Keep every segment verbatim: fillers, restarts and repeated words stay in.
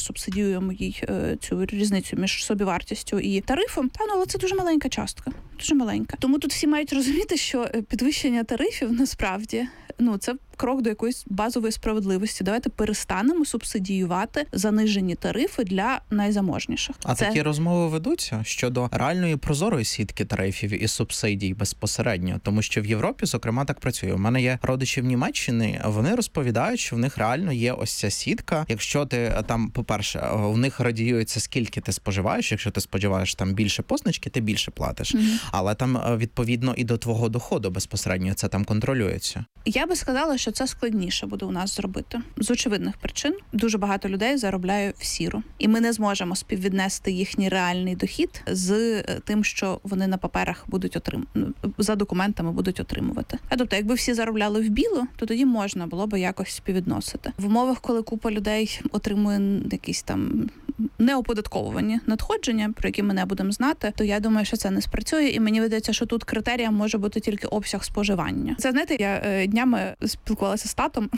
субсидіюємо їй цю різницю між собівартістю і тарифом. Та ну але це дуже маленька частка, дуже маленька. Тому тут всі мають розуміти, що підвищення тарифів насправді ну це крок до якоїсь базової справедливості. Давайте перестанемо субсидіювати занижені тарифи для найзаможніших. А це... такі розмови ведуться щодо реальної прозорої сітки тарифів і субсидій безпосередньо, тому що в Європі, зокрема, так працює. У мене є родичі в Німеччині, вони розповідають, що в них реально є ось ця сітка. Якщо ти там, по-перше, в них радіюється, скільки ти споживаєш, якщо ти споживаєш там більше позначки, ти більше платиш. Mm-hmm. Але там, відповідно, і до твого доходу безпосередньо це там контролюється. Я би сказала, що це складніше буде у нас зробити. З очевидних причин дуже багато людей заробляє в сіру. І ми не зможемо співвіднести їхній реальний дохід з тим, що вони на паперах будуть отримувати, за документами будуть отримувати. А тобто, якби всі заробляли в білу, то тоді можна було би якось співвідносити. В умовах, коли купа людей отримує якісь там неоподатковувані надходження, про які ми не будемо знати, то я думаю, що це не спрацює. І мені видається, що тут критерієм може бути тільки обсяг споживання. Це, знаєте, я днями спілкувалася з татом,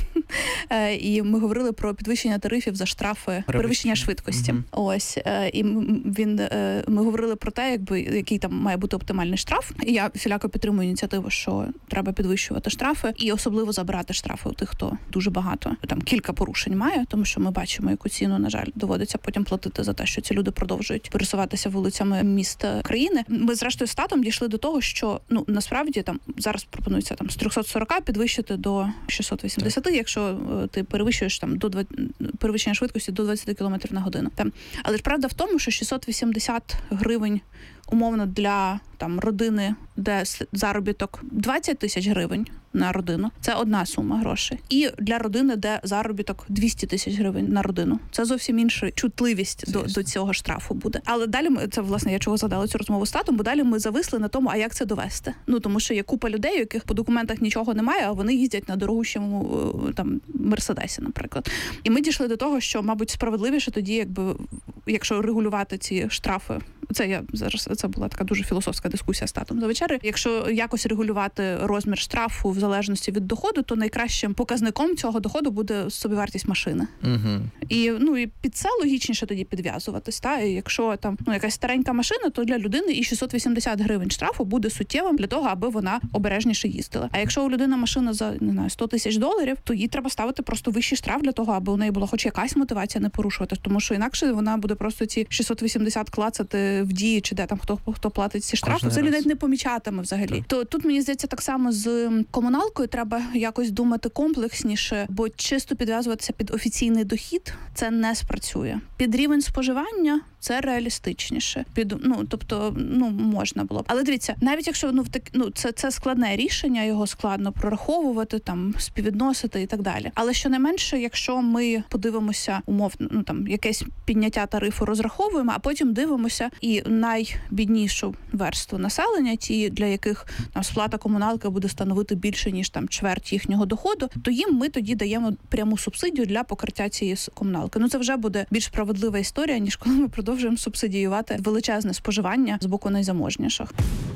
і ми говорили про підвищення тарифів за штрафи перевищення швидкості. Mm-hmm. Ось, і він, ми говорили про те, якби який там має бути оптимальний штраф. І я всіляко підтримую ініціативу, що треба підвищувати штрафи і особливо забирати штрафи у тих, хто дуже багато, там кілька порушень має, тому що ми бачимо, яку ціну, на жаль, доводиться потім платити за те, що ці люди продовжують пересуватися вулицями міст країни. Ми зрештою з татом дійшли до того, що ну насправді там зараз пропонується там з триста сорок підвищити до шістсот вісімдесят, так. Якщо ти перевищуєш там до перевищення швидкості до двадцять кілометрів на годину. Там, але ж правда в тому, що шістсот вісімдесят гривень умовно для там родини, де заробіток двадцять тисяч гривень на родину, це одна сума грошей. І для родини, де заробіток двісті тисяч гривень на родину, це зовсім інша чутливість до, до цього штрафу буде. Але далі ми, це власне я чого задала цю розмову з татом, бо далі ми зависли на тому, а як це довести. Ну тому що є купа людей, у яких по документах нічого немає, а вони їздять на дорогущому там Мерседесі, наприклад. І ми дійшли до того, що, мабуть, справедливіше тоді, якби якщо регулювати ці штрафи. Це я зараз це була така дуже філософська дискусія з татом за вечери. Якщо якось регулювати розмір штрафу в залежності від доходу, то найкращим показником цього доходу буде собівартість машини. Угу. І ну і під це логічніше тоді підв'язуватись. Та і якщо там ну якась старенька машина, то для людини і шістсот вісімдесят гривень штрафу буде суттєвим для того, аби вона обережніше їздила. А якщо у людини машина за не знаю сто тисяч доларів, то їй треба ставити просто вищий штраф для того, аби у неї була хоч якась мотивація не порушувати, тому що інакше вона буде просто ці шістсот вісімдесят клацати в Дії, чи де там хто хто платить ці штрафи, це навіть не помічатиме взагалі. Так. То тут мені здається так само з комуналкою треба якось думати комплексніше, бо чисто підв'язуватися під офіційний дохід це не спрацює. Під рівень споживання це реалістичніше. Під ну тобто, ну можна було б. Але дивіться, навіть якщо ну в так ну це це складне рішення, його складно прораховувати, там співвідносити і так далі. Але щонайменше, якщо ми подивимося умовно, ну там якесь підняття тарифу розраховуємо, а потім дивимося і найбіднішу верству населення, ті, для яких там сплата комуналки буде становити більше ніж там чверть їхнього доходу, то їм ми тоді даємо пряму субсидію для покриття цієї комуналки. Ну це вже буде більш справедлива історія, ніж коли ми продовжуємо субсидіювати величезне споживання з боку найзаможніших.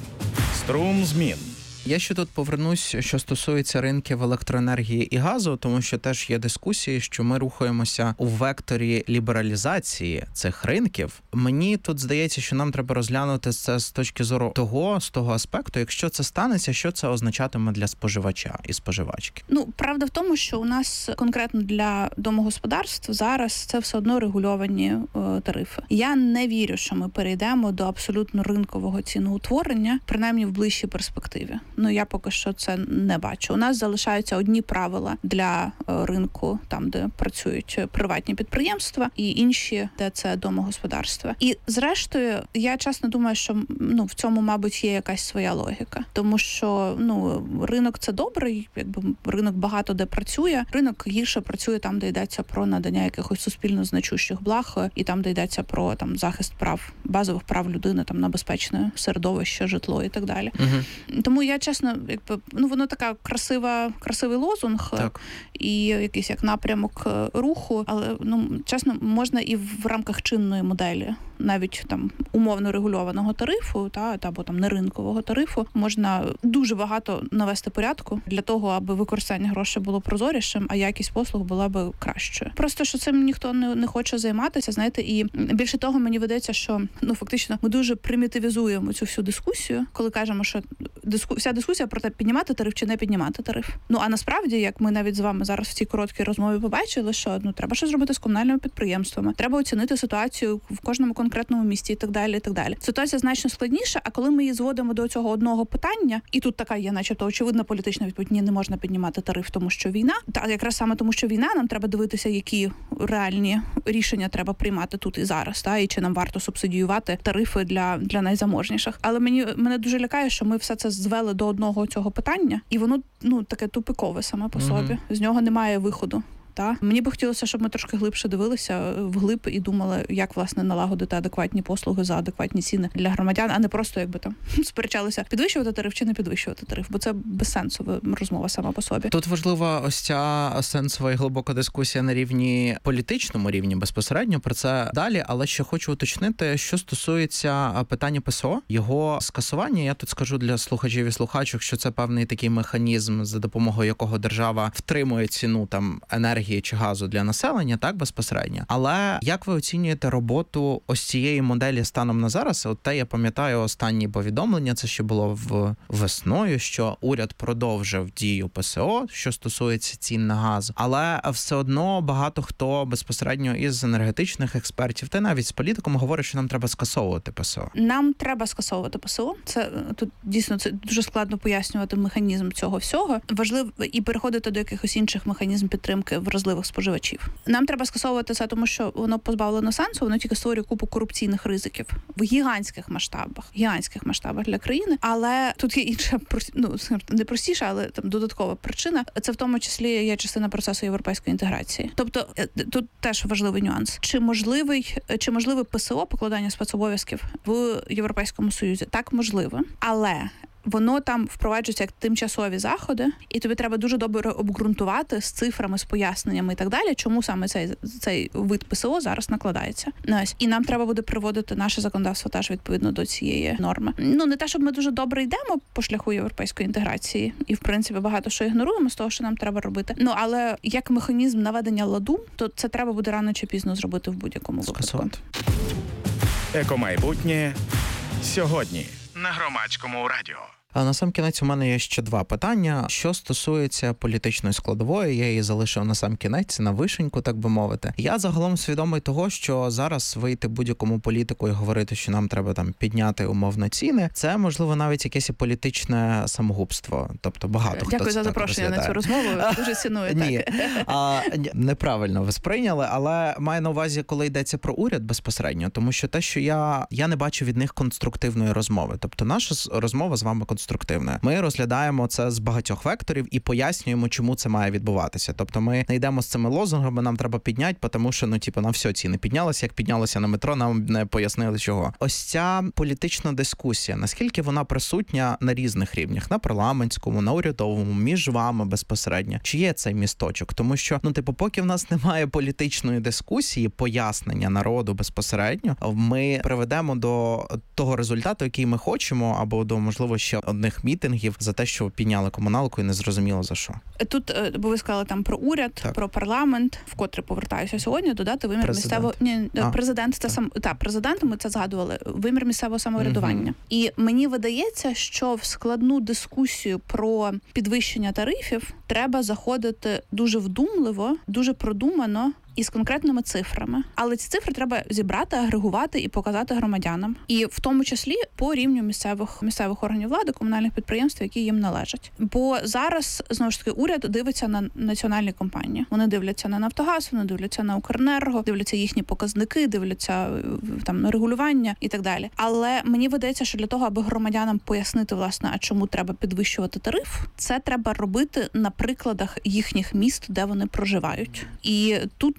Струм змін. Я ще тут повернусь, що стосується ринків електроенергії і газу, тому що теж є дискусії, що ми рухаємося у векторі лібералізації цих ринків. Мені тут здається, що нам треба розглянути це з точки зору того, з того аспекту, якщо це станеться, що це означатиме для споживача і споживачки. Ну, правда в тому, що у нас конкретно для домогосподарств зараз це все одно регульовані е, тарифи. Я не вірю, що ми перейдемо до абсолютно ринкового ціноутворення, принаймні в ближчій перспективі. Ну, я поки що це не бачу. У нас залишаються одні правила для ринку, там, де працюють приватні підприємства, і інші, де це домогосподарства. І, зрештою, я чесно думаю, що ну, в цьому, мабуть, є якась своя логіка. Тому що, ну, ринок – це добрий, якби ринок багато де працює. Ринок гірше працює там, де йдеться про надання якихось суспільно значущих благ, і там, де йдеться про там захист прав, базових прав людини, там, на безпечне середовище, житло і так далі. Угу. Тому я чесно, якби ну воно така красива, красивий лозунг, так. І якийсь як напрямок руху, але ну чесно, можна і в рамках чинної моделі навіть там умовно регульованого тарифу, та або там неринкового тарифу, можна дуже багато навести порядку для того, аби використання грошей було прозорішим, а якість послуг була би кращою. Просто що цим ніхто не, не хоче займатися, знаєте, і більше того, мені видається, що ну фактично ми дуже примітивізуємо цю всю дискусію, коли кажемо, що диску... вся дискусія про те, піднімати тариф чи не піднімати тариф. Ну а насправді, як ми навіть з вами зараз в цій короткій розмові побачили, що ну треба щось зробити з комунальними підприємствами, треба оцінити ситуацію в кожному конкретному місті і так далі. І так далі. Ситуація значно складніша, а коли ми її зводимо до цього одного питання, і тут така є, начебто, очевидна політична відповідь: ні, не можна піднімати тариф, тому що війна. Та якраз саме тому, що війна, нам треба дивитися, які реальні рішення треба приймати тут і зараз, та і чи нам варто субсидіювати тарифи для, для найзаможніших. Але мені мене дуже лякає, що ми все це звели до одного цього питання, і воно ну таке тупикове саме по собі. Mm-hmm. З нього немає виходу. Та мені би хотілося, щоб ми трошки глибше дивилися вглиб і думали, як власне налагодити адекватні послуги за адекватні ціни для громадян, а не просто якби там сперечалися, підвищувати тариф чи не підвищувати тариф, бо це безсенсова розмова сама по собі. Тут важлива ось ця сенсова і глибока дискусія на рівні політичному рівні безпосередньо про це далі, але ще хочу уточнити, що стосується питання ПСО, його скасування. Я тут скажу для слухачів і слухачок, що це певний такий механізм, за допомогою якого держава втримує ціну там енергії чи газу для населення, так, безпосередньо. Але як ви оцінюєте роботу ось цієї моделі станом на зараз? От те, я пам'ятаю останні повідомлення, це ще було в весною, що уряд продовжив дію ПСО, що стосується цін на газ. Але все одно багато хто безпосередньо із енергетичних експертів, та навіть з політиком говорить, що нам треба скасовувати ПСО. Нам треба скасовувати ПСО. Це тут дійсно це дуже складно пояснювати механізм цього всього. Важливо і переходити до якихось інших механізмів підтримки в вразливих споживачів. Нам треба скасовувати це, тому що воно позбавлено сенсу, воно тільки створює купу корупційних ризиків в гігантських масштабах, гігантських масштабах для країни. Але тут є інша, ну, не простіша, але там додаткова причина. Це в тому числі є частина процесу європейської інтеграції. Тобто тут теж важливий нюанс. Чи можливий, чи можливе ПСО, покладання спецобов'язків в Європейському Союзі? Так, можливо. Але воно там впроваджується як тимчасові заходи, і тобі треба дуже добре обґрунтувати з цифрами, з поясненнями і так далі, чому саме цей, цей вид ПСО зараз накладається. Ось. І нам треба буде приводити наше законодавство теж відповідно до цієї норми. Ну, не те, щоб ми дуже добре йдемо по шляху європейської інтеграції, і, в принципі, багато що ігноруємо з того, що нам треба робити. Ну, але як механізм наведення ладу, то це треба буде рано чи пізно зробити в будь-якому випадку. Екомайбутнє сьогодні на Громадському радіо. А на сам кінець у мене є ще два питання. Що стосується політичної складової, я її залишив на сам кінець, на вишеньку, так би мовити. Я загалом свідомий того, що зараз вийти будь-якому політику і говорити, що нам треба там підняти умовно ціни, це, можливо, навіть якесь і політичне самогубство. Тобто багато Дякую хто це за запрошення так на цю розмову. Дуже ціную. Ні, так. а, неправильно ви сприйняли, але маю на увазі, коли йдеться про уряд безпосередньо, тому що те, що я, я не бачу від них конструктивної розмови. Тобто наша розмова з вами конструктивна. Конструктивне. Ми розглядаємо це з багатьох векторів і пояснюємо, чому це має відбуватися. Тобто ми не йдемо з цими лозунгами, нам треба підняти, тому що, ну, типу, на все ціни піднялися, як піднялися на метро, нам не пояснили чого. Ось ця політична дискусія, наскільки вона присутня на різних рівнях, на парламентському, на урядовому, між вами безпосередньо. Чи є цей місточок? Тому що, ну, типу, поки в нас немає політичної дискусії, пояснення народу безпосередньо, ми приведемо до того результату, який ми хочемо, або до, можливо, ще одних мітингів за те, що підняли комуналку і не зрозуміло за що. Тут, бо ви сказали там про уряд, так. про парламент, вкотре повертаюся сьогодні, додати вимір президент. місцевого... Ні, а, президент, це сам... Так, президент, ми це згадували, вимір місцевого самоврядування. Угу. І мені видається, що в складну дискусію про підвищення тарифів треба заходити дуже вдумливо, дуже продумано, і з конкретними цифрами. Але ці цифри треба зібрати, агрегувати і показати громадянам. І в тому числі по рівню місцевих, місцевих органів влади, комунальних підприємств, які їм належать. Бо зараз, знову ж таки, уряд дивиться на національні компанії. Вони дивляться на Нафтогаз, вони дивляться на Укренерго, дивляться їхні показники, дивляться там на регулювання і так далі. Але мені видається, що для того, аби громадянам пояснити, власне, а чому треба підвищувати тариф, це треба робити на прикладах їхніх міст, де вони проживають. І тут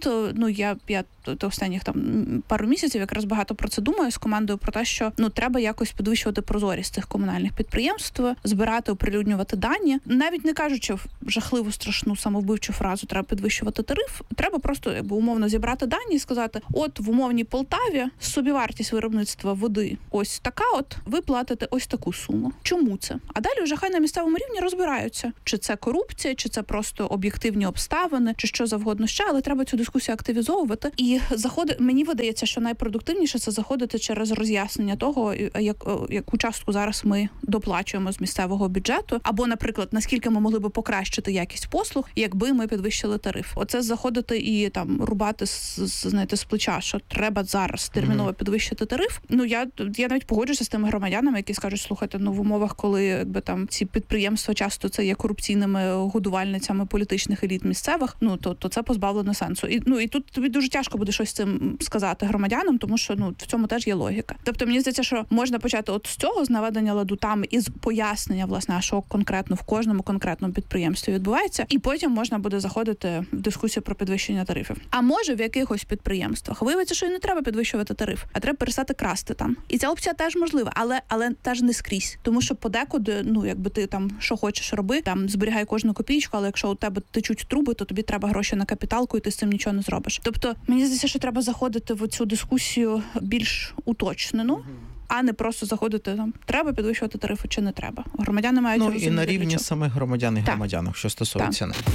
тут, ну, я, я останніх там пару місяців якраз багато про це думаю з командою, про те, що, ну, треба якось підвищувати прозорість цих комунальних підприємств, збирати, оприлюднювати дані. Навіть не кажучи жахливу, страшну, самовбивчу фразу «треба підвищувати тариф», треба просто, якби, умовно зібрати дані і сказати, от в умовній Полтаві собівартість виробництва води ось така от, ви платите ось таку суму. Чому це? А далі вже хай на місцевому рівні розбираються, чи це корупція, чи це просто об'єктивні обставини, чи що завгодно ще, але треба цю дискусію активізовувати. І заходи, мені видається, що найпродуктивніше це заходити через роз'яснення того, як, яку частку зараз ми доплачуємо з місцевого бюджету, або, наприклад, наскільки ми могли би покращити якість послуг, якби ми підвищили тариф. Оце заходити і там рубати з, знаєте, з плеча, що треба зараз терміново mm-hmm. підвищити тариф. Ну, я, я навіть погоджуюся з тими громадянами, які скажуть, слухайте, ну в умовах, коли якби там ці підприємства часто це є корупційними годувальницями політичних еліт місцевих, ну то, то це позбавлено сенсу. І ну і тут тобі дуже тяжко буде щось з цим сказати громадянам, тому що ну в цьому теж є логіка. Тобто мені здається, що можна почати от з цього, з наведення ладу там і з пояснення, власне, що конкретно в кожному конкретному підприємстві відбувається, і потім можна буде заходити в дискусію про підвищення тарифів. А може в якихось підприємствах виявиться, що і не треба підвищувати тариф, а треба перестати красти там. І ця опція теж можлива, але але теж не скрізь, тому що подекуди, ну якби ти там що хочеш роби, там зберігай кожну копійку, але якщо у тебе течуть труби, то тобі треба гроші на капіталку, і ти з цим нічого не зробиш. Тобто мені здається, що треба заходити в цю дискусію більш уточнену. А не просто заходити там, треба підвищувати тарифи чи не треба. Громадяни мають ну, розуміти. Ну і на рівні самих громадян і громадянок, що стосується них.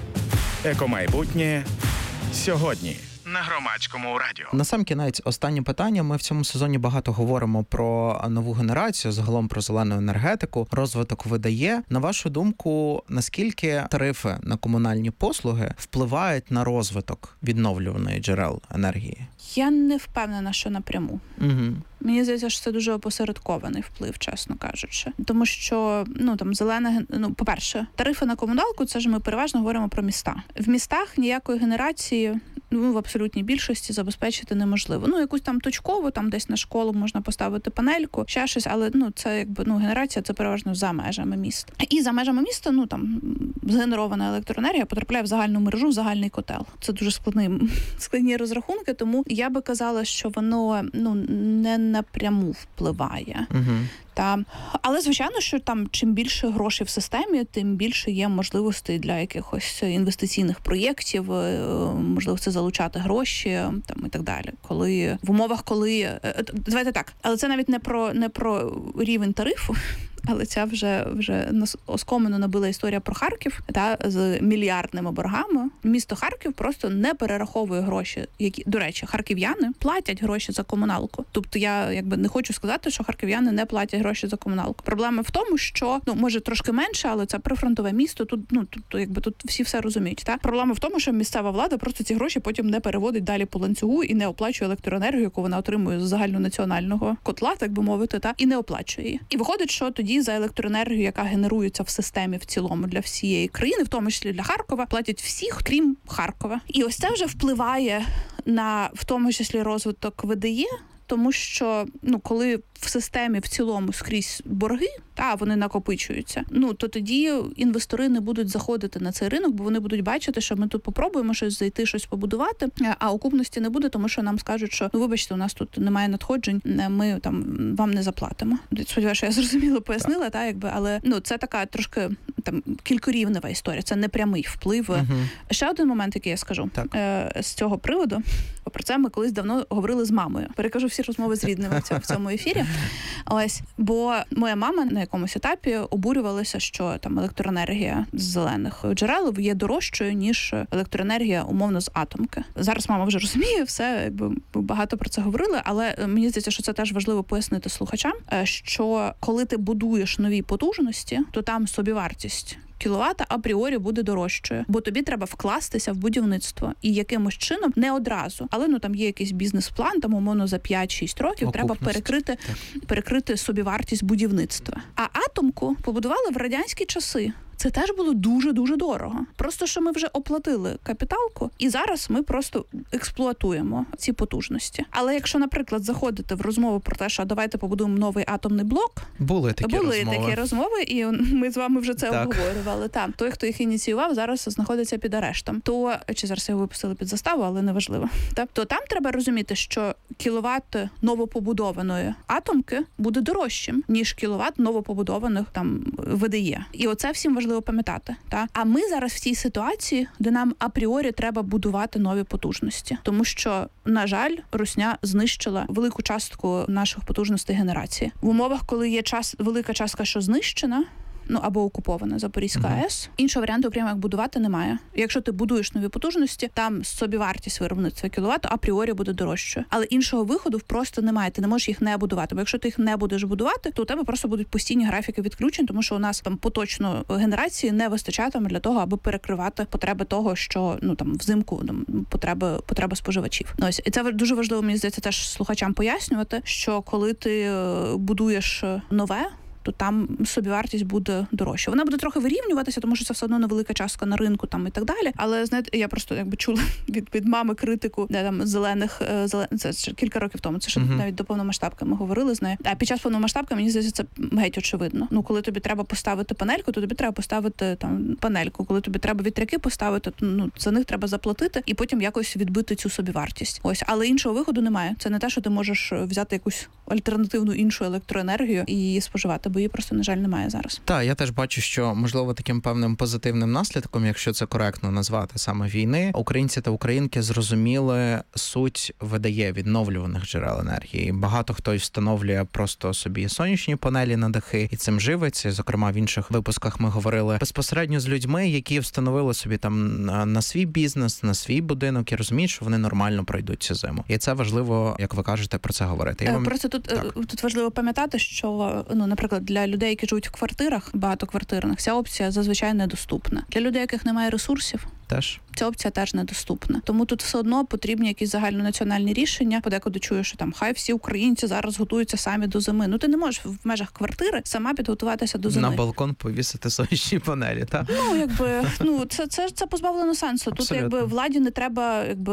Екомайбутнє сьогодні на Громадському радіо. Насамкінець, останнє питання. Ми в цьому сезоні багато говоримо про нову генерацію, загалом про зелену енергетику, розвиток видає. На вашу думку, наскільки тарифи на комунальні послуги впливають на розвиток відновлюваної джерел енергії? Я не впевнена, що напряму. Угу. Мені здається, що це дуже опосередкований вплив, чесно кажучи. Тому що, ну, там, зелена... Ну, по-перше, тарифи на комуналку, це ж ми переважно говоримо про міста. В містах ніякої генерації, ну, в абсолютній більшості забезпечити неможливо. Ну, якусь там точкову, там десь на школу можна поставити панельку, ще щось, але, ну, це, якби, ну, генерація, це переважно за межами міст. І за межами міста, ну, там, згенерована електроенергія потрапляє в загальну мережу, в загальний котел. Це дуже складні, складні розрахунки, тому я би казала, що воно, ну, не напряму впливає. Угу. Та, але, звичайно, що там чим більше грошей в системі, тим більше є можливостей для якихось інвестиційних проєктів, можливо, це залучати гроші там і так далі. Коли в умовах, коли давайте так, але це навіть не про не про рівень тарифу. Але ця вже вже оскомину набила історія про Харків, та з мільярдними боргами. Місто Харків просто не перераховує гроші, які, до речі, харків'яни платять гроші за комуналку. Тобто я якби не хочу сказати, що харків'яни не платять гроші за комуналку. Проблема в тому, що ну може трошки менше, але це прифронтове місто. Тут ну тут якби тут всі все розуміють. Та проблема в тому, що місцева влада просто ці гроші потім не переводить далі по ланцюгу і не оплачує електроенергію, яку вона отримує з загальнонаціонального котла, так би мовити, та і не оплачує її. І виходить, що тоді за електроенергію, яка генерується в системі в цілому для всієї країни, в тому числі для Харкова, платять всіх, крім Харкова. І ось це вже впливає на, в тому числі, розвиток ВДЄ, тому що, ну, коли в системі в цілому скрізь борги, та вони накопичуються, ну, то тоді інвестори не будуть заходити на цей ринок, бо вони будуть бачити, що ми тут попробуємо щось зайти, щось побудувати, а окупності не буде, тому що нам скажуть, що, ну, вибачте, у нас тут немає надходжень, ми там вам не заплатимо. Сподіваюся, що я зрозуміло пояснила, так. та, якби, але, ну, це така трошки там кількорівнева історія, це не прямий вплив. Угу. Ще один момент, який я скажу е, з цього приводу, про це ми колись давно говорили з мамою. Перекажу всі розмови з рідними в цьому ефірі. Ось, бо моя мама на якомусь етапі обурювалася, що там електроенергія з зелених джерел є дорожчою, ніж електроенергія, умовно, з атомки. Зараз мама вже розуміє все, якби ми багато про це говорили, але мені здається, що це теж важливо пояснити слухачам, що коли ти будуєш нові потужності, то там собівартість кіловата апріорі буде дорожчою, бо тобі треба вкластися в будівництво і якимось чином не одразу, але ну там є якийсь бізнес-план, там умовно за п'ять-шість років окупність. Треба перекрити так. перекрити собівартість будівництва. А атомку побудували в радянські часи. це теж було дуже-дуже дорого. Просто, що ми вже оплатили капіталку, і зараз ми просто експлуатуємо ці потужності. Але якщо, наприклад, заходити в розмову про те, що давайте побудуємо новий атомний блок, були такі були розмови. такі розмови, і ми з вами вже це так. обговорювали. Там той, хто їх ініціював, зараз знаходиться під арештом. То чи зараз його випустили під заставу, але неважливо. Так? То там треба розуміти, що кіловат новопобудованої атомки буде дорожчим, ніж кіловат новопобудованих там В Д Е. І оце всім важливо пам'ятати. Так? А ми зараз в цій ситуації, де нам апріорі треба будувати нові потужності. Тому що, на жаль, Русня знищила велику частку наших потужностей генерації. В умовах, коли є час, велика частка, що знищена, ну або окупована Запорізька uh-huh. АЕС. Іншого варіанту, окремо як будувати, немає. Якщо ти будуєш нові потужності, там собівартість виробництва кіловату апріорі буде дорожчою. Але іншого виходу просто немає. Ти не можеш їх не будувати. Бо якщо ти їх не будеш будувати, то у тебе просто будуть постійні графіки відключень, тому що у нас там поточно генерації не вистачатиме для того, аби перекривати потреби того, що ну там взимку там, потреби потреби споживачів. Ну, ось і це дуже важливо, мені здається, теж слухачам пояснювати, що коли ти будуєш нове, то там собівартість буде дорожча. Вона буде трохи вирівнюватися, тому що це все одно невелика частка на ринку там і так далі. Але знаєте, я просто якби чула від, від мами критику, де там зелених зелен... це ще кілька років тому. Це ще uh-huh. навіть до повномасштабки ми говорили з нею. А під час повномасштабки, мені здається, це геть очевидно. Ну, коли тобі треба поставити панельку, то тобі треба поставити там панельку. Коли тобі треба вітряки поставити, то ну за них треба заплатити і потім якось відбити цю собівартість. Ось, але іншого виходу немає. Це не те, що ти можеш взяти якусь альтернативну іншу електроенергію і її споживати. Бо її просто, на жаль, немає зараз. Так, я теж бачу, що, можливо, таким певним позитивним наслідком, якщо це коректно назвати саме війни, українці та українки зрозуміли суть В Д Е, відновлюваних джерел енергії. Багато хто встановлює просто собі сонячні панелі на дахи і цим живиться. Зокрема, в інших випусках ми говорили безпосередньо з людьми, які встановили собі там на свій бізнес, на свій будинок і розуміють, що вони нормально пройдуть цю зиму. І це важливо, як ви кажете, про це говорити. Я вам... Просто тут, тут важливо пам'ятати, що, ну, наприклад, для людей, які живуть в квартирах, багатоквартирних, ця опція зазвичай недоступна. Для людей, яких немає ресурсів, теж ця опція теж недоступна. Тому тут все одно потрібні якісь загальнонаціональні рішення. Подекуди чую, що там хай всі українці зараз готуються самі до зими. Ну ти не можеш в межах квартири сама підготуватися до зими. На балкон повісити сонячні панелі, так? Ну, якби, ну це це це позбавлено сенсу. Абсолютно. Тут якби владі не треба, якби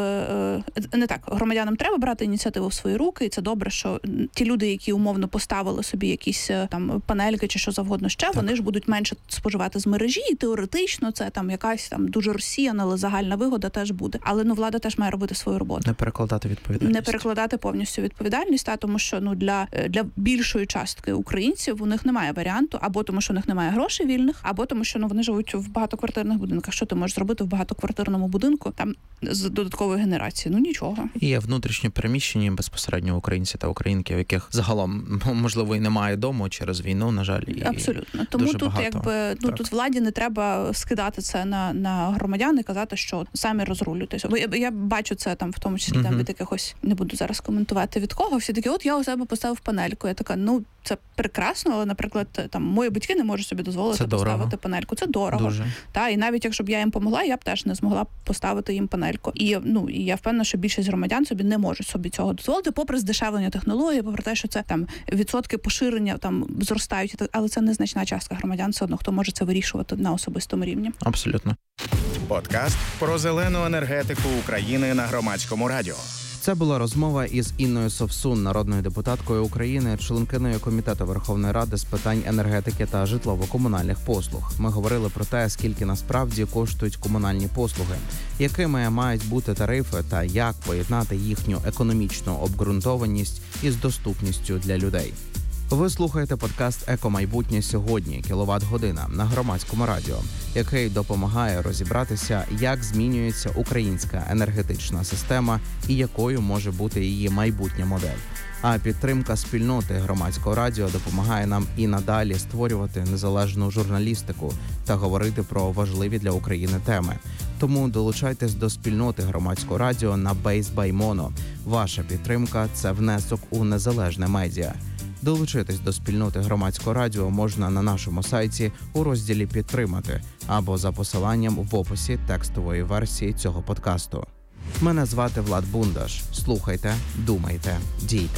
не так, громадянам треба брати ініціативу в свої руки, і це добре, що ті люди, які умовно поставили собі якісь там панельки чи що завгодно ще, так. Вони ж будуть менше споживати з мережі, і теоретично це там якась там дуже розсіяна, але загальна вигода теж буде. Але ну влада теж має робити свою роботу. Не перекладати відповідальність. Не перекладати повністю відповідальність, та тому що ну для, для більшої частки українців у них немає варіанту, або тому, що у них немає грошей вільних, або тому, що ну вони живуть в багатоквартирних будинках. Що ти можеш зробити в багатоквартирному будинку там з додаткової генерації? Ну нічого. І є внутрішньо переміщені безпосередньо українці та українки, в яких загалом можливо і немає дому через війну, на жаль. І абсолютно. Тому тут багато. якби ну так. Тут владі не треба скидати це на, на громадян і казати, що самі розрулюйтеся. Бо я, я бачу це там в тому числі uh-huh. там від якихось, не буду зараз коментувати від кого, всі такі, от я у себе поставив панельку. Я така, ну це прекрасно, але, наприклад, там мої батьки не можуть собі дозволити це поставити дорого. панельку. Це дорого. Дуже. Та і навіть якщо б я їм помогла, я б теж не змогла поставити їм панельку. І ну і я впевнена, що більшість громадян собі не можуть собі цього дозволити, попри здешевлення технології, попри те, що це там відсотки поширення там зростають, але це незначна частка громадян, все одно хто може це вирішувати на особистому рівні. Абсолютно. Подкаст про зелену енергетику України на Громадському радіо. Це була розмова із Інною Совсун, народною депутаткою України, членкиною Комітету Верховної Ради з питань енергетики та житлово-комунальних послуг. Ми говорили про те, скільки насправді коштують комунальні послуги, якими мають бути тарифи та як поєднати їхню економічну обґрунтованість із доступністю для людей. Ви слухаєте подкаст «Екомайбутнє сьогодні. Кіловат-година» на Громадському радіо, який допомагає розібратися, як змінюється українська енергетична система і якою може бути її майбутня модель. А підтримка спільноти Громадського радіо допомагає нам і надалі створювати незалежну журналістику та говорити про важливі для України теми. Тому долучайтесь до спільноти Громадського радіо на Base by Mono. Ваша підтримка – це внесок у незалежне медіа. Долучитись до спільноти Громадського радіо можна на нашому сайті у розділі «Підтримати» або за посиланням в описі текстової версії цього подкасту. Мене звати Влад Бундаш. Слухайте, думайте, дійте.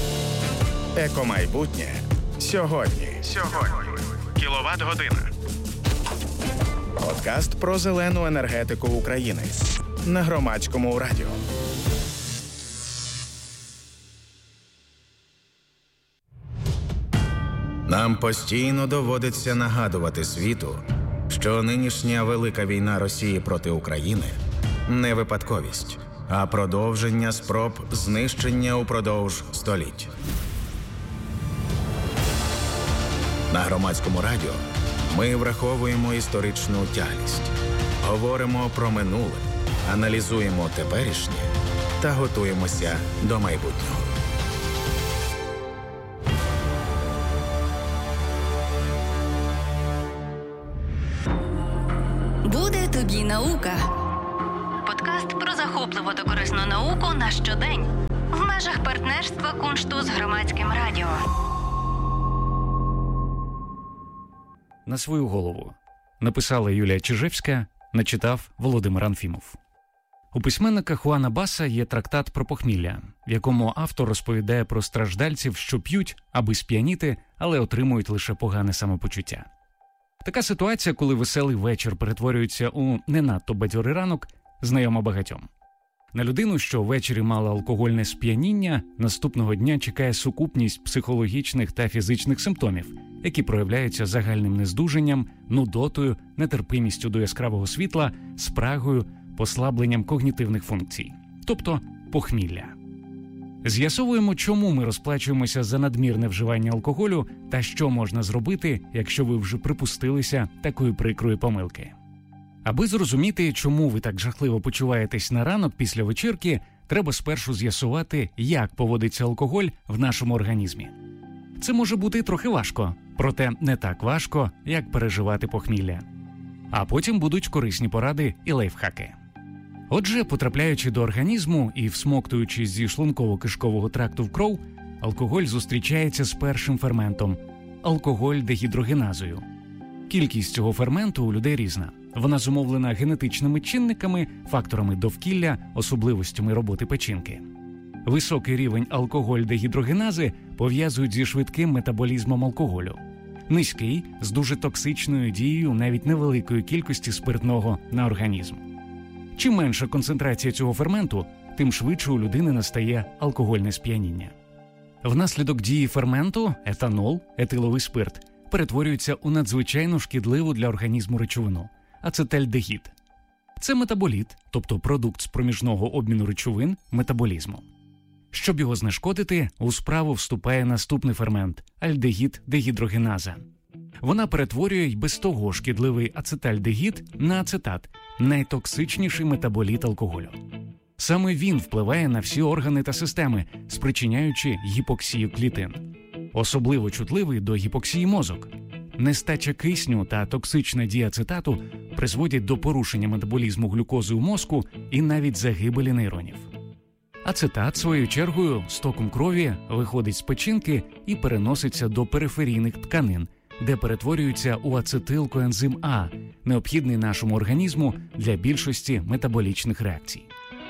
Екомайбутнє сьогодні. Сьогодні. Кіловат-година. Подкаст про зелену енергетику України на Громадському радіо. Нам постійно доводиться нагадувати світу, що нинішня велика війна Росії проти України не випадковість, а продовження спроб знищення упродовж століть. На Громадському радіо ми враховуємо історичну тяглість, говоримо про минуле, аналізуємо теперішнє та готуємося до майбутнього. Буде тобі наука. Подкаст про захопливу та корисну науку на щодень. В межах партнерства Куншту з Громадським радіо. На свою голову. Написала Юлія Чижевська, начитав Володимир Анфімов. У письменника Хуана Баса є трактат про похмілля, в якому автор розповідає про страждальців, що п'ють, аби сп'яніти, але отримують лише погане самопочуття. Така ситуація, коли веселий вечір перетворюється у не надто бадьорий ранок, знайома багатьом. На людину, що ввечері мала алкогольне сп'яніння, наступного дня чекає сукупність психологічних та фізичних симптомів, які проявляються загальним нездужанням, нудотою, нетерпимістю до яскравого світла, спрагою, послабленням когнітивних функцій, тобто похмілля. З'ясовуємо, чому ми розплачуємося за надмірне вживання алкоголю та що можна зробити, якщо ви вже припустилися такої прикрої помилки. Аби зрозуміти, чому ви так жахливо почуваєтесь на ранок після вечірки, треба спершу з'ясувати, як поводиться алкоголь в нашому організмі. Це може бути трохи важко, проте не так важко, як переживати похмілля. А потім будуть корисні поради і лайфхаки. Отже, потрапляючи до організму і всмоктуючи зі шлунково-кишкового тракту в кров, алкоголь зустрічається з першим ферментом – алкоголь-дегідрогеназою. Кількість цього ферменту у людей різна. Вона зумовлена генетичними чинниками, факторами довкілля, особливостями роботи печінки. Високий рівень алкоголь-дегідрогенази пов'язують зі швидким метаболізмом алкоголю. Низький – з дуже токсичною дією навіть невеликої кількості спиртного на організм. Чим менша концентрація цього ферменту, тим швидше у людини настає алкогольне сп'яніння. Внаслідок дії ферменту етанол, етиловий спирт, перетворюється у надзвичайно шкідливу для організму речовину – ацетальдегід. Це метаболіт, тобто продукт з проміжного обміну речовин метаболізму. Щоб його знешкодити, у справу вступає наступний фермент – альдегід-дегідрогеназа. Вона перетворює й без того шкідливий ацетальдегід на ацетат – найтоксичніший метаболіт алкоголю. Саме він впливає на всі органи та системи, спричиняючи гіпоксію клітин. Особливо чутливий до гіпоксії мозок. Нестача кисню та токсична дія ацетату призводять до порушення метаболізму глюкози у мозку і навіть загибелі нейронів. Ацетат, своєю чергою, стоком крові виходить з печінки і переноситься до периферійних тканин, де перетворюється у ацетилкоензим А, необхідний нашому організму для більшості метаболічних реакцій.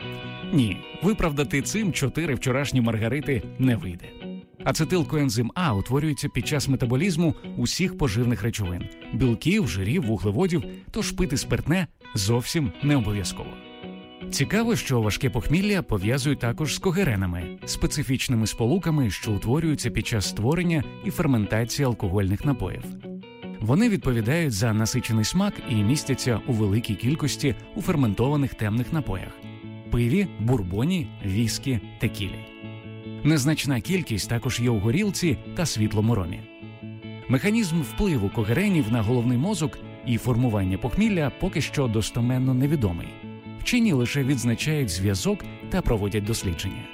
Ні, виправдати цим чотири вчорашні маргарити не вийде. Ацетилкоензим А утворюється під час метаболізму усіх поживних речовин – білків, жирів, вуглеводів, тож пити спиртне зовсім не обов'язково. Цікаво, що важке похмілля пов'язують також з когеренами – специфічними сполуками, що утворюються під час створення і ферментації алкогольних напоїв. Вони відповідають за насичений смак і містяться у великій кількості у ферментованих темних напоях – пиві, бурбоні, віскі, текілі. Незначна кількість також є у горілці та світлому ромі. Механізм впливу когеренів на головний мозок і формування похмілля поки що достеменно невідомий. Вчені лише відзначають зв'язок та проводять дослідження.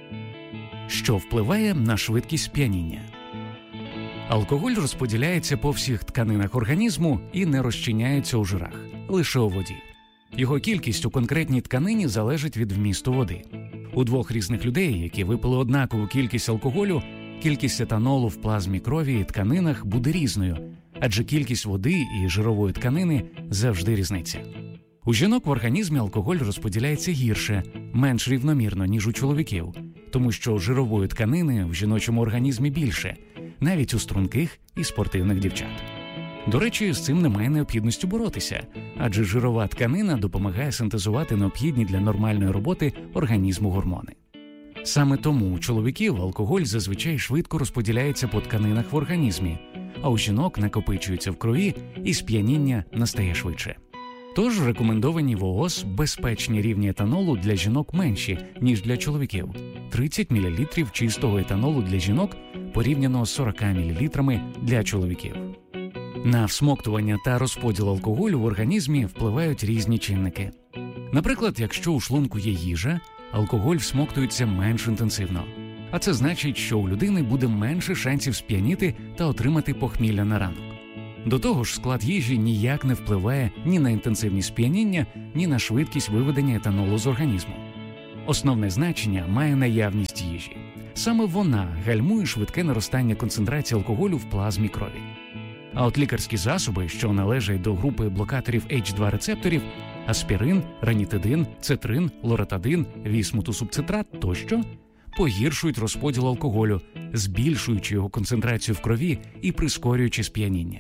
Що впливає на швидкість сп'яніння? Алкоголь розподіляється по всіх тканинах організму і не розчиняється у жирах, лише у воді. Його кількість у конкретній тканині залежить від вмісту води. У двох різних людей, які випили однакову кількість алкоголю, кількість етанолу в плазмі крові і тканинах буде різною, адже кількість води і жирової тканини завжди різниця. У жінок в організмі алкоголь розподіляється гірше, менш рівномірно, ніж у чоловіків, тому що жирової тканини в жіночому організмі більше, навіть у струнких і спортивних дівчат. До речі, з цим немає необхідності боротися, адже жирова тканина допомагає синтезувати необхідні для нормальної роботи організму гормони. Саме тому у чоловіків алкоголь зазвичай швидко розподіляється по тканинах в організмі, а у жінок накопичується в крові і сп'яніння настає швидше. Тож рекомендовані ВООЗ безпечні рівні етанолу для жінок менші, ніж для чоловіків – тридцять мілілітрів чистого етанолу для жінок порівняно з сорок мілілітрами для чоловіків. На всмоктування та розподіл алкоголю в організмі впливають різні чинники. Наприклад, якщо у шлунку є їжа, алкоголь всмоктується менш інтенсивно. А це значить, що у людини буде менше шансів сп'яніти та отримати похмілля на ранок. До того ж, склад їжі ніяк не впливає ні на інтенсивність сп'яніння, ні на швидкість виведення етанолу з організму. Основне значення має наявність їжі. Саме вона гальмує швидке наростання концентрації алкоголю в плазмі крові. А от лікарські засоби, що належать до групи блокаторів ейч два рецепторів – аспірин, ранітидин, цетрин, лоратадин, вісмутусубцитрат тощо – погіршують розподіл алкоголю, збільшуючи його концентрацію в крові і прискорюючи сп'яніння.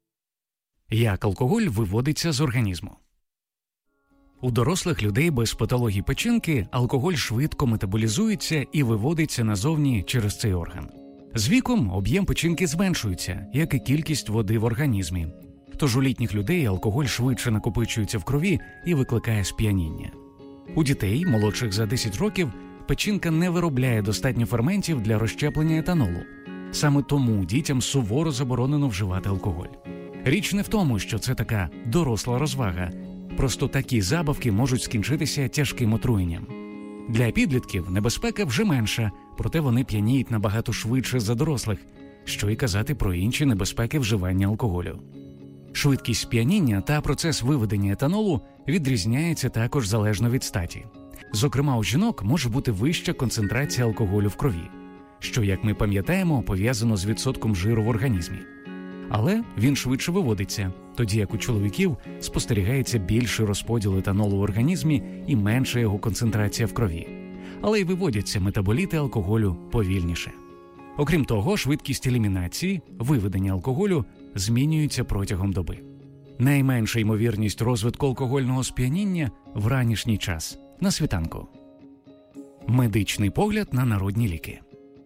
Як алкоголь виводиться з організму? У дорослих людей без патології печінки алкоголь швидко метаболізується і виводиться назовні через цей орган. З віком об'єм печінки зменшується, як і кількість води в організмі. Тож у літніх людей алкоголь швидше накопичується в крові і викликає сп'яніння. У дітей, молодших за десять років, печінка не виробляє достатньо ферментів для розщеплення етанолу. Саме тому дітям суворо заборонено вживати алкоголь. Річ не в тому, що це така доросла розвага. Просто такі забавки можуть скінчитися тяжким отруєнням. Для підлітків небезпека вже менша, проте вони п'яніють набагато швидше за дорослих, що й казати про інші небезпеки вживання алкоголю. Швидкість сп'яніння та процес виведення етанолу відрізняється також залежно від статі. Зокрема, у жінок може бути вища концентрація алкоголю в крові, що, як ми пам'ятаємо, пов'язано з відсотком жиру в організмі. Але він швидше виводиться, тоді як у чоловіків спостерігається більший розподіл етанолу в організмі і менша його концентрація в крові. Але й виводяться метаболіти алкоголю повільніше. Окрім того, швидкість елімінації, виведення алкоголю змінюється протягом доби. Найменша ймовірність розвитку алкогольного сп'яніння в ранішній час, на світанку. Медичний погляд на народні ліки.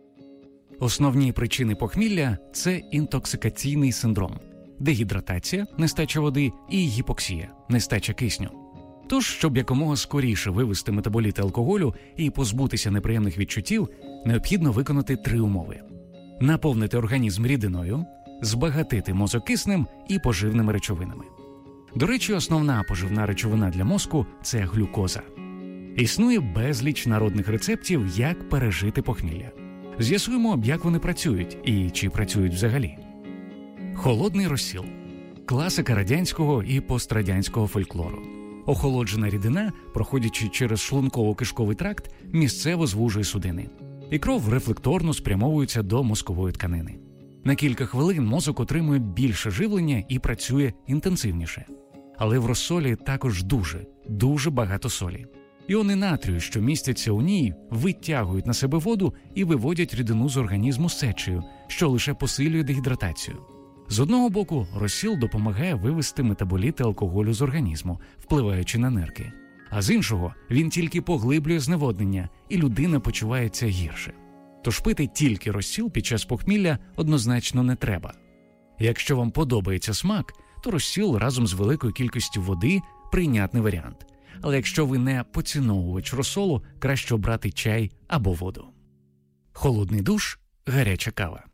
Основні причини похмілля – це інтоксикаційний синдром, дегідратація, нестача води і гіпоксія, нестача кисню. Тож, щоб якомога скоріше вивести метаболіти алкоголю і позбутися неприємних відчуттів, необхідно виконати три умови. Наповнити організм рідиною, збагатити мозок киснем і поживними речовинами. До речі, основна поживна речовина для мозку – це глюкоза. Існує безліч народних рецептів, як пережити похмілля. З'ясуємо, як вони працюють і чи працюють взагалі. Холодний розсіл – класика радянського і пострадянського фольклору. Охолоджена рідина, проходячи через шлунково-кишковий тракт, місцево звужує судини. І кров рефлекторно спрямовується до мозкової тканини. На кілька хвилин мозок отримує більше живлення і працює інтенсивніше. Але в розсолі також дуже, дуже багато солі. Іони натрію, що містяться у ній, витягують на себе воду і виводять рідину з організму сечею, що лише посилює дегідратацію. З одного боку, розсіл допомагає вивести метаболіти алкоголю з організму, впливаючи на нирки. А з іншого, він тільки поглиблює зневоднення, і людина почувається гірше. Тож пити тільки розсіл під час похмілля однозначно не треба. Якщо вам подобається смак, то розсіл разом з великою кількістю води – прийнятний варіант. Але якщо ви не поціновувач розсолу, краще обрати чай або воду. Холодний душ – гаряча кава.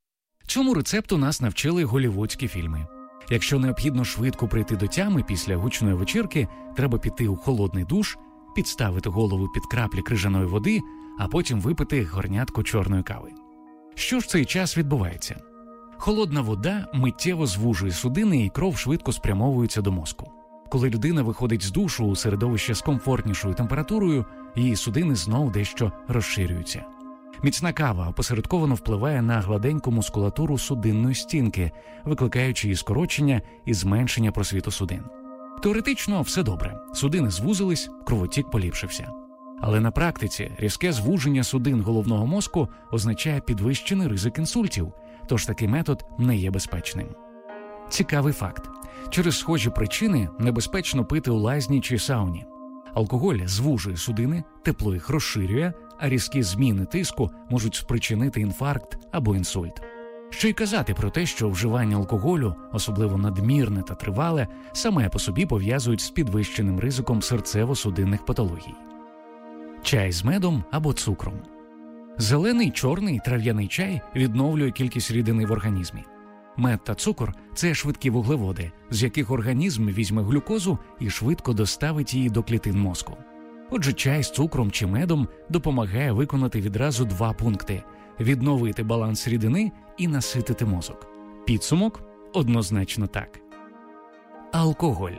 Цьому рецепту нас навчили голлівудські фільми. Якщо необхідно швидко прийти до тями після гучної вечірки, треба піти у холодний душ, підставити голову під краплі крижаної води, а потім випити горнятку чорної кави. Що ж в цей час відбувається? Холодна вода миттєво звужує судини і кров швидко спрямовується до мозку. Коли людина виходить з душу у середовище з комфортнішою температурою, її судини знов дещо розширюються. Міцна кава опосередковано впливає на гладеньку мускулатуру судинної стінки, викликаючи її скорочення і зменшення просвіту судин. Теоретично все добре, судини звузились, кровотік поліпшився. Але на практиці різке звуження судин головного мозку означає підвищений ризик інсультів, тож такий метод не є безпечним. Цікавий факт. Через схожі причини небезпечно пити у лазні чи сауні. Алкоголь звужує судини, тепло їх розширює, а різкі зміни тиску можуть спричинити інфаркт або інсульт. Що й казати про те, що вживання алкоголю, особливо надмірне та тривале, саме по собі пов'язують з підвищеним ризиком серцево-судинних патологій. Чай з медом або цукром. Зелений, чорний, трав'яний чай відновлює кількість рідини в організмі. Мед та цукор – це швидкі вуглеводи, з яких організм візьме глюкозу і швидко доставить її до клітин мозку. Отже, чай з цукром чи медом допомагає виконати відразу два пункти – відновити баланс рідини і наситити мозок. Підсумок – однозначно так. Алкоголь.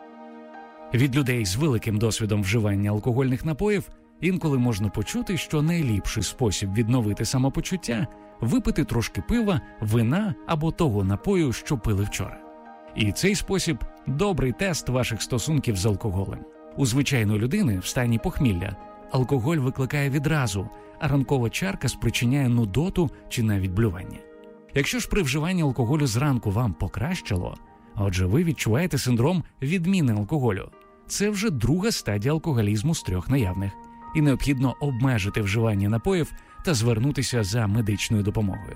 Від людей з великим досвідом вживання алкогольних напоїв інколи можна почути, що найліпший спосіб відновити самопочуття – випити трошки пива, вина або того напою, що пили вчора. І цей спосіб – добрий тест ваших стосунків з алкоголем. У звичайної людини в стані похмілля алкоголь викликає відразу, а ранкова чарка спричиняє нудоту чи навіть блювання. Якщо ж при вживанні алкоголю зранку вам покращило, отже ви відчуваєте синдром відміни алкоголю. Це вже друга стадія алкоголізму з трьох наявних. І необхідно обмежити вживання напоїв та звернутися за медичною допомогою.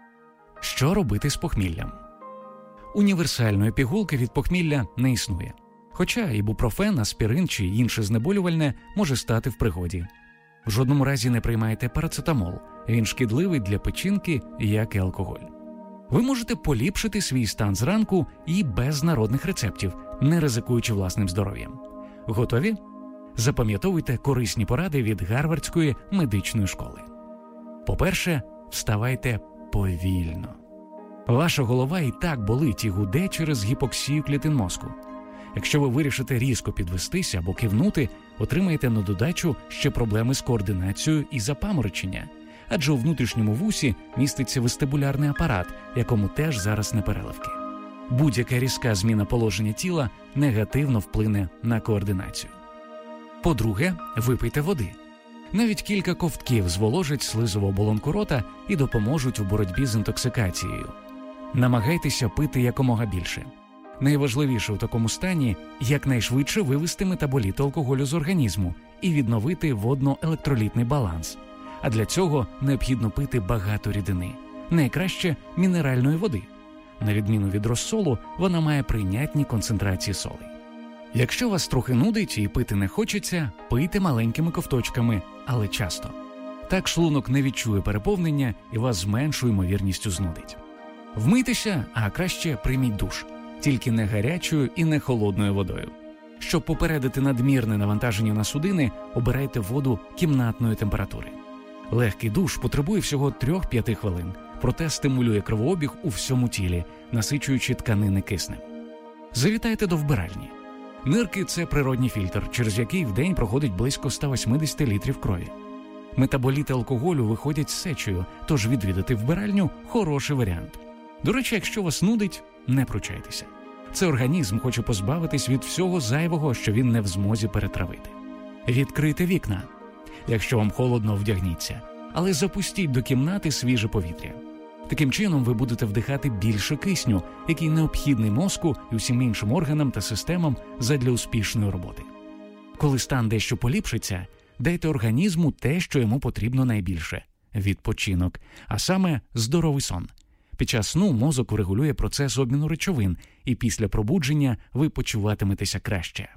Що робити з похміллям? Універсальної пігулки від похмілля не існує. Хоча ібупрофен, аспірин чи інше знеболювальне може стати в пригоді. В жодному разі не приймайте парацетамол. Він шкідливий для печінки, як і алкоголь. Ви можете поліпшити свій стан зранку і без народних рецептів, не ризикуючи власним здоров'ям. Готові? Запам'ятовуйте корисні поради від Гарвардської медичної школи. По-перше, вставайте повільно. Ваша голова і так болить і гуде через гіпоксію клітин мозку. Якщо ви вирішите різко підвестися або кивнути, отримаєте на додачу ще проблеми з координацією і запаморочення, адже у внутрішньому вусі міститься вестибулярний апарат, якому теж зараз не переливки. Будь-яка різка зміна положення тіла негативно вплине на координацію. По-друге, випийте води. Навіть кілька ковтків зволожать слизову оболонку рота і допоможуть у боротьбі з інтоксикацією. Намагайтеся пити якомога більше. Найважливіше у такому стані – якнайшвидше вивести метаболіти алкоголю з організму і відновити водно-електролітний баланс. А для цього необхідно пити багато рідини. Найкраще – мінеральної води. На відміну від розсолу, вона має прийнятні концентрації солей. Якщо вас трохи нудить і пити не хочеться, пийте маленькими ковточками, але часто. Так шлунок не відчує переповнення і вас з меншою ймовірністю знудить. Вмийтеся, а краще прийміть душ. Тільки не гарячою і не холодною водою. Щоб попередити надмірне навантаження на судини, обирайте воду кімнатної температури. Легкий душ потребує всього три-п'ять хвилин, проте стимулює кровообіг у всьому тілі, насичуючи тканини киснем. Завітайте до вбиральні. Нирки – це природній фільтр, через який в день проходить близько сто вісімдесят літрів крові. Метаболіти алкоголю виходять з сечею, тож відвідати вбиральню – хороший варіант. До речі, якщо вас нудить, не пручайтеся. Це організм хоче позбавитись від всього зайвого, що він не в змозі перетравити. Відкрийте вікна. Якщо вам холодно, вдягніться, але запустіть до кімнати свіже повітря. Таким чином ви будете вдихати більше кисню, який необхідний мозку і усім іншим органам та системам задля успішної роботи. Коли стан дещо поліпшиться, дайте організму те, що йому потрібно найбільше – відпочинок, а саме здоровий сон. Під час сну мозок врегулює процес обміну речовин, і після пробудження ви почуватиметеся краще.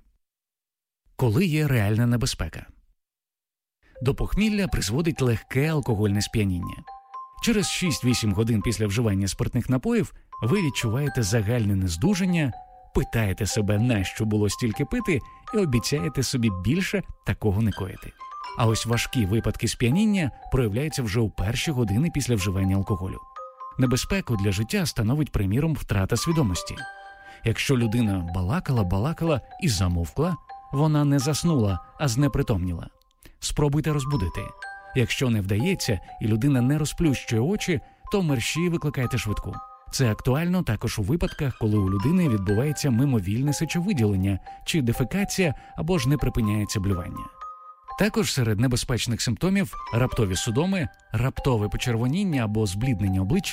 Коли є реальна небезпека? До похмілля призводить легке алкогольне сп'яніння. Через шість-вісім годин після вживання спиртних напоїв ви відчуваєте загальне нездужання, питаєте себе, нащо було стільки пити, і обіцяєте собі більше такого не коїти. А ось важкі випадки сп'яніння проявляються вже у перші години після вживання алкоголю. Небезпеку для життя становить, приміром, втрата свідомості. Якщо людина балакала-балакала і замовкла, вона не заснула, а знепритомніла. Спробуйте розбудити. Якщо не вдається і людина не розплющує очі, то мерщій викликайте швидку. Це актуально також у випадках, коли у людини відбувається мимовільне сечовиділення чи дефекація або ж не припиняється блювання. Також серед небезпечних симптомів – раптові судоми, раптове почервоніння або збліднення обличчя,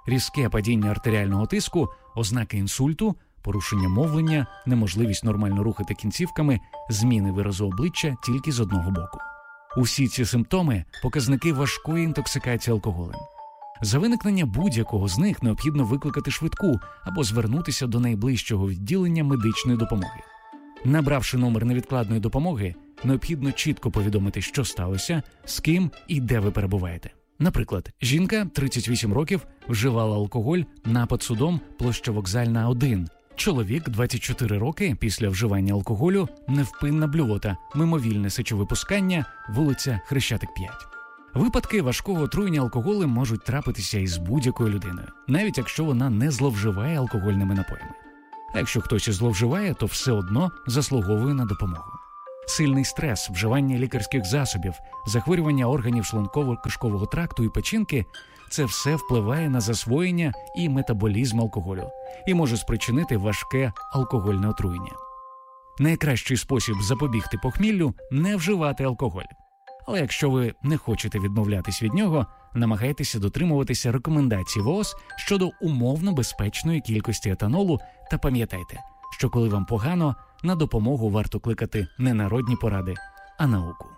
різке падіння артеріального тиску, ознаки інсульту, порушення мовлення, неможливість нормально рухати кінцівками, зміни виразу обличчя тільки з одного боку. Усі ці симптоми – показники важкої інтоксикації алкоголем. За виникнення будь-якого з них необхідно викликати швидку або звернутися до найближчого відділення медичної допомоги. Набравши номер невідкладної допомоги, необхідно чітко повідомити, що сталося, з ким і де ви перебуваєте. Наприклад, жінка, тридцять вісім років, вживала алкоголь, напад судом, площа Вокзальна, один. Чоловік, двадцять чотири роки, після вживання алкоголю, невпинна блювота, мимовільне сечовипускання, вулиця Хрещатик, п'ять. Випадки важкого отруєння алкоголем можуть трапитися із будь-якою людиною, навіть якщо вона не зловживає алкогольними напоями. А якщо хтось і зловживає, то все одно заслуговує на допомогу. Сильний стрес, вживання лікарських засобів, захворювання органів шлунково-кишкового тракту і печінки – це все впливає на засвоєння і метаболізм алкоголю і може спричинити важке алкогольне отруєння. Найкращий спосіб запобігти похміллю – не вживати алкоголь. Але якщо ви не хочете відмовлятись від нього, намагайтеся дотримуватися рекомендацій ВООЗ щодо умовно безпечної кількості етанолу та пам'ятайте, що коли вам погано, на допомогу варто кликати не народні поради, а науку.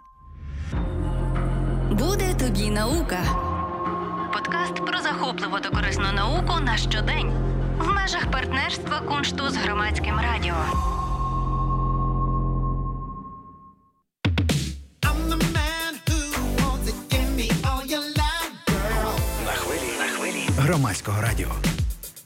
Буде тобі наука. Подкаст про захопливу та корисну науку на щодень. В межах партнерства Куншту з Громадським радіо. На хвилі, на хвилі Громадського радіо.